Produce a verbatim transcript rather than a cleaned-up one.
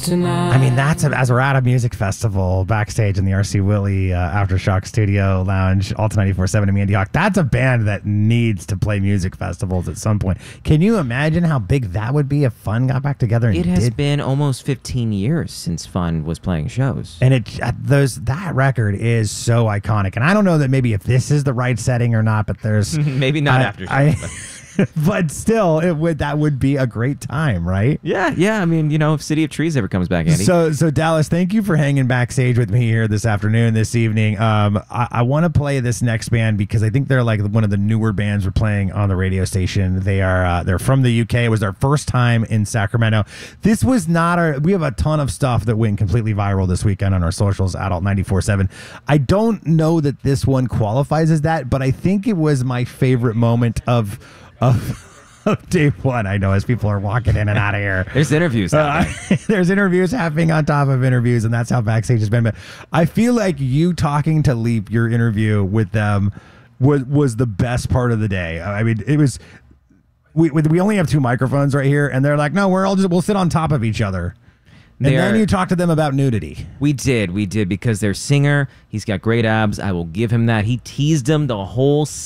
tonight. I mean, that's a, as we're at a music festival backstage in the R C Willey uh, Aftershock Studio Lounge, Alta ninety-four point seven and Mandy Hawk. That's a band that needs to play music festivals at some point. Can you imagine how big that would be if Fun got back together? And It has did? been almost fifteen years since Fun was playing shows. And it uh, those that record is so iconic. And I don't know that maybe if this is the right setting or not, but there's Maybe not I- after I- but- but still, it would that would be a great time, right? Yeah, yeah. I mean, you know, if City of Trees ever comes back, Andy. So, so Dallas, thank you for hanging backstage with me here this afternoon, this evening. Um, I, I want to play this next band because I think they're like one of the newer bands we're playing on the radio station. They are uh, they're from the U K. It was their first time in Sacramento. This was not our. We have a ton of stuff that went completely viral this weekend on our socials. Adult ninety-four point seven. I don't know that this one qualifies as that, but I think it was my favorite moment of of. of day one. I know as people are walking in and out of here. There's interviews Uh, happening. there's interviews happening on top of interviews, and that's how backstage has been. But I feel like you talking to Leap, your interview with them, was was the best part of the day. I mean, it was. We we only have two microphones right here, and they're like, no, we're all just we'll sit on top of each other. And They then are- you talk to them about nudity. We did, we did, because their singer, he's got great abs. I will give him that. He teased them the whole